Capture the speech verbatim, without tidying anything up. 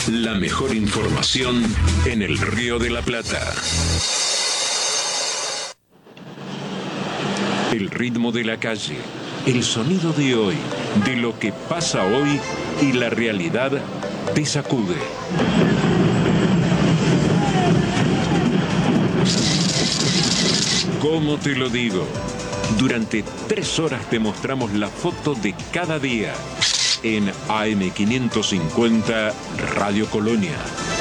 La mejor información en el Río de la Plata. El ritmo de la calle, el sonido de hoy, de lo que pasa hoy y la realidad te sacude. ¿Cómo te lo digo? Durante tres horas te mostramos la foto de cada día en A M quinientos cincuenta Radio Colonia.